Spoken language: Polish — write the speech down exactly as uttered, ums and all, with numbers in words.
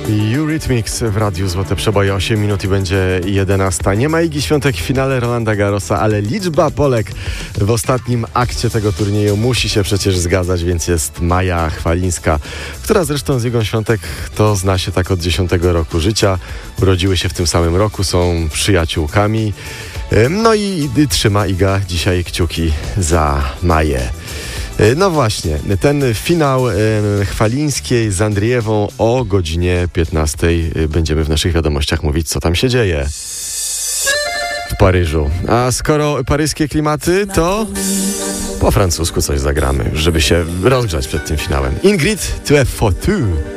Eurythmics w Radiu Złote Przeboje, osiem minut i będzie jedenasta. Nie ma Igi Świątek w finale Rolanda Garrosa, ale liczba Polek w ostatnim akcie tego turnieju musi się przecież zgadzać, więc jest Maja Chwalińska, która zresztą z Igą Świątek to zna się tak od dziesiątego roku życia. Urodziły się w tym samym roku, są przyjaciółkami. No i trzyma Iga dzisiaj kciuki za Maję. No właśnie, ten finał Chwalińskiej z Andrijewą o godzinie piętnastej. Będziemy w naszych wiadomościach mówić, co tam się dzieje w Paryżu. A skoro paryskie klimaty, to po francusku coś zagramy, żeby się rozgrzać przed tym finałem. Ingrid, tu es foutu.